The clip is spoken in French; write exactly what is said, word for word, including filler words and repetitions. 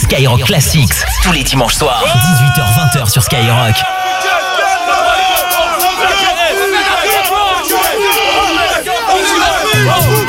Skyrock Classics. Tous les dimanches soirs, dix-huit heures vingt sur Skyrock.